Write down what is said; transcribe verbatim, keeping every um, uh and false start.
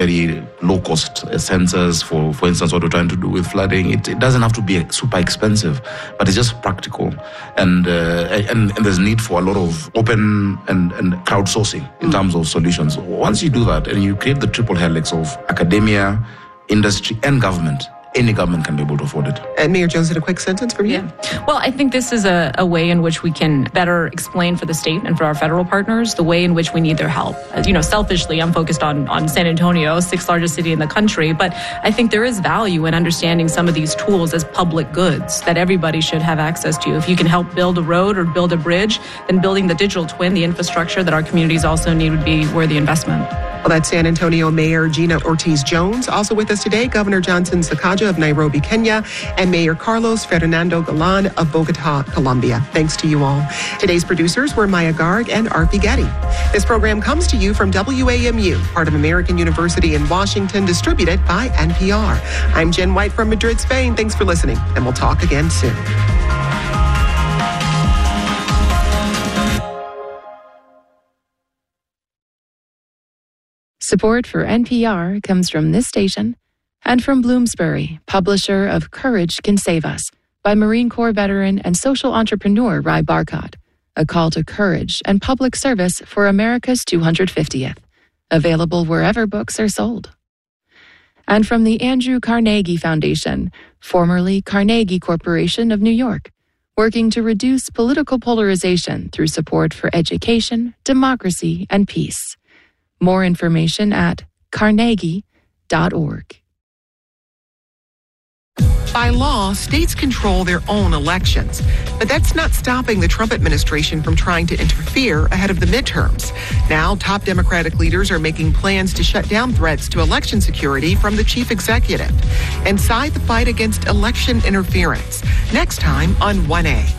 very low-cost sensors for, for instance, what we're trying to do with flooding. It, it doesn't have to be super expensive, but it's just practical. And uh, and, and there's need for a lot of open and, and crowdsourcing in mm. terms of solutions. Once you do that and you create the triple helix of academia, industry, and government, any government can be able to afford it. And Mayor Jones, a quick sentence from you? Yeah. Well, I think this is a, a way in which we can better explain for the state and for our federal partners the way in which we need their help. As, you know, selfishly, I'm focused on, on San Antonio, sixth largest city in the country, but I think there is value in understanding some of these tools as public goods that everybody should have access to. If you can help build a road or build a bridge, then building the digital twin, the infrastructure that our communities also need, would be worthy investment. Well, that's San Antonio Mayor Gina Ortiz-Jones. Also with us today, Governor Johnson Sakaja of Nairobi, Kenya, and Mayor Carlos Fernando Galan of Bogota, Colombia. Thanks to you all. Today's producers were Maya Garg and Arfi Getty. This program comes to you from W A M U, part of American University in Washington, distributed by N P R. I'm Jen White from Madrid, Spain. Thanks for listening, and we'll talk again soon. Support for N P R comes from this station and from Bloomsbury, publisher of Courage Can Save Us by Marine Corps veteran and social entrepreneur Ry Barcott, a call to courage and public service for America's two hundred fiftieth. Available wherever books are sold. And from the Andrew Carnegie Foundation, formerly Carnegie Corporation of New York, working to reduce political polarization through support for education, democracy, and peace. More information at carnegie dot org. By law, states control their own elections, but that's not stopping the Trump administration from trying to interfere ahead of the midterms. Now, top Democratic leaders are making plans to shut down threats to election security from the chief executive. Inside the fight against election interference. Next time on one A.